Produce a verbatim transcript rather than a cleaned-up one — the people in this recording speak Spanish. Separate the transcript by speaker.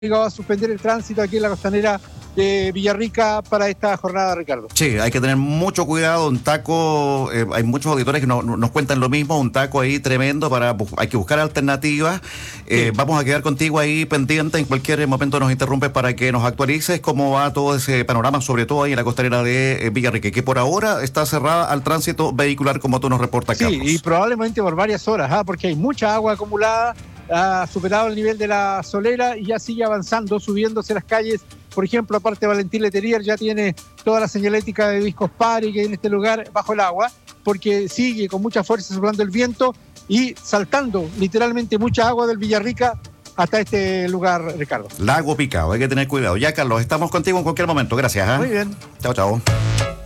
Speaker 1: a suspender el tránsito aquí en la costanera de Villarrica para esta jornada, Ricardo.
Speaker 2: Sí, hay que tener mucho cuidado. Un taco, eh, hay muchos auditores que no, no, nos cuentan lo mismo, un taco ahí tremendo, para hay que buscar alternativas. Eh, sí. Vamos a quedar contigo ahí pendiente, en cualquier momento nos interrumpes para que nos actualices cómo va todo ese panorama, sobre todo ahí en la costanera de eh, Villarrica, que por ahora está cerrada al tránsito vehicular, como tú nos reportas,
Speaker 1: sí,
Speaker 2: Carlos.
Speaker 1: Sí, y probablemente por varias horas, ¿ah? Porque hay mucha agua acumulada, ha superado el nivel de la Solera y ya sigue avanzando, subiéndose las calles. Por ejemplo, aparte Valentín Letelier ya tiene toda la señalética de Discos Pari que hay en este lugar bajo el agua, porque sigue con mucha fuerza soplando el viento y saltando literalmente mucha agua del Villarrica hasta este lugar, Ricardo.
Speaker 2: Lago Picado, hay que tener cuidado. Ya, Carlos, estamos contigo en cualquier momento. Gracias. ¿eh?
Speaker 1: Muy bien.
Speaker 2: Chao, chao.